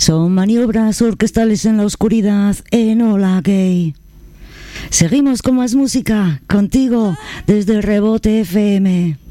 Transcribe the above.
Son maniobras orquestales en la oscuridad en Hola Gay. Seguimos con más música, contigo desde Rebote FM.